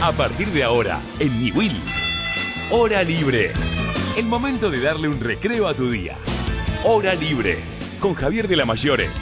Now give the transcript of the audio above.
A partir de ahora, en Niwil, Hora Libre. El momento de darle un recreo a tu día. Hora Libre, con Javier de la Mayore